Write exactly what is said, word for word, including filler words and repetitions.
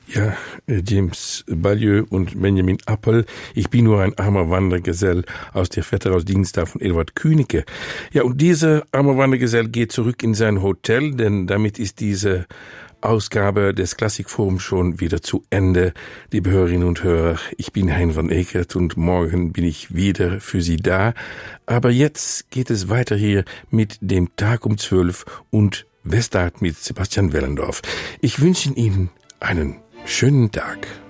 Ja, James Balieu und Benjamin Appel. Ich bin nur ein armer Wandergesell aus der Vetter aus Dienstag von Eduard Künicke. Ja, und dieser arme Wandergesell geht zurück in sein Hotel, denn damit ist diese Ausgabe des Klassikforums schon wieder zu Ende. Liebe Hörerinnen und Hörer, ich bin Hein van Ekert und morgen bin ich wieder für Sie da. Aber jetzt geht es weiter hier mit dem Tag um zwölf und Westart mit Sebastian Wellendorf. Ich wünsche Ihnen einen schönen Tag.